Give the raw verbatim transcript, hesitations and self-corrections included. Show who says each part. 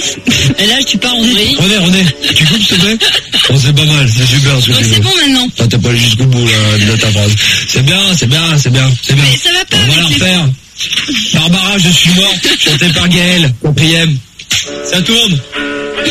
Speaker 1: Et là, tu pars en vrille.
Speaker 2: René, René, tu coupes s'il te plaît? Oh, c'est pas mal, c'est super ce que
Speaker 1: Donc
Speaker 2: tu
Speaker 1: c'est
Speaker 2: veux.
Speaker 1: bon maintenant.
Speaker 2: Ah, t'as pas allé jusqu'au bout là, de ta phrase. C'est bien, c'est bien, c'est bien, c'est bien.
Speaker 1: Mais ça va pas.
Speaker 2: On va la
Speaker 1: mais c'est-
Speaker 2: refaire. Barbara, je suis mort, chanté par Gaël, quatrième. Ça tourne.